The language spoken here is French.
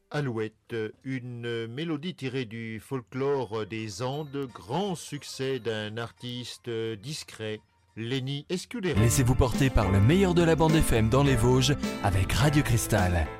Alouette, une mélodie tirée du folklore des Andes, grand succès d'un artiste discret, Lenny Escudero. Laissez-vous porter par le meilleur de la bande FM dans les Vosges avec Radio Cristal.